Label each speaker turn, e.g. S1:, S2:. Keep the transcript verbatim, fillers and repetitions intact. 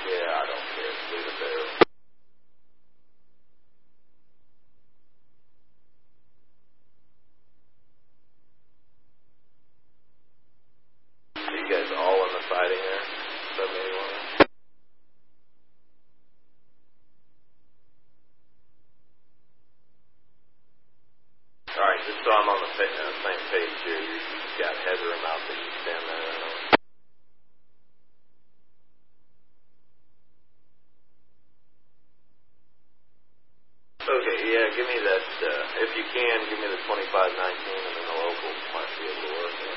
S1: Yeah, I don't care. Leave it there. Are you guys all in the siding there? seven eighty-one? Alright, just so I'm on the pa- uh, same page here, you, you've got headroom out the east end there. Okay, yeah, give me that, uh, if you can, give me the twenty-five nineteen and then the local might be able to work.